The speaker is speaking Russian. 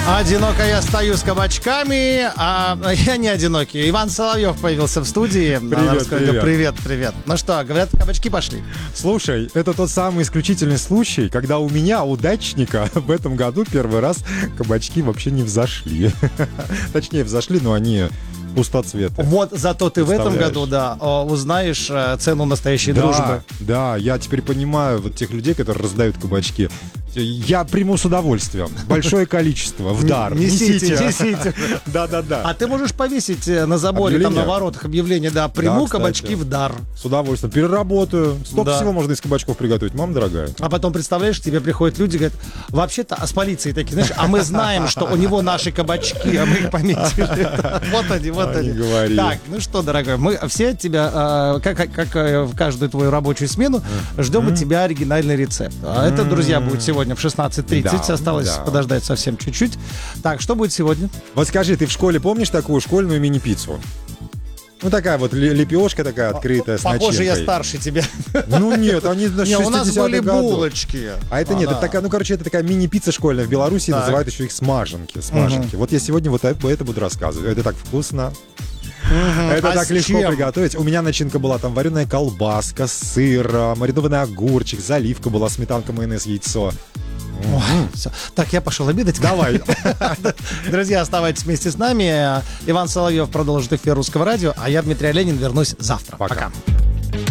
Одиноко я стою с кабачками, а я не одинокий. Иван Соловьев появился в студии. Привет. Ну что, говорят, кабачки пошли. Слушай, это тот самый исключительный случай, когда у меня, удачника, в этом году первый раз кабачки вообще не взошли. Точнее, взошли, но они пустоцветы. Вот зато ты в этом году, узнаешь цену настоящей дружбы. Да, я теперь понимаю вот тех людей, которые раздают кабачки. Я приму с удовольствием. Большое количество. В дар. Несите. Да. А ты можешь повесить на заборе, там на воротах объявление, приму кабачки в дар. С удовольствием. Переработаю. Столько всего можно из кабачков приготовить, мама дорогая. А потом, представляешь, к тебе приходят люди, говорят, вообще-то, с полицией такие, знаешь, а мы знаем, что у него наши кабачки, а мы их пометили. Вот они. Говори. Так, ну что, дорогой, мы все от тебя, как в каждую твою рабочую смену, ждем от тебя оригинальный рецепт. Это, друзья, будет сегодня в 16:30. Осталось подождать совсем чуть-чуть. Так, что будет сегодня? Вот скажи, ты в школе помнишь такую школьную мини-пиццу? Ну, такая вот лепешка такая открытая, с начинкой. Похоже, я старше тебя. Ну, нет, они на 60-х годах. У нас были булочки. А это нет, это такая, это такая мини-пицца школьная в Беларуси, называют еще их смаженки. Вот я сегодня вот это буду рассказывать. Это так вкусно. Это так легко приготовить. У меня начинка была там вареная колбаска, сыр, маринованный огурчик, заливка была, сметанка, майонез, яйцо. Все. Так, я пошел обедать. Давай. Друзья, оставайтесь вместе с нами. Иван Соловьев продолжит эфир Русского радио, а я, Дмитрий Оленин, вернусь завтра. Пока.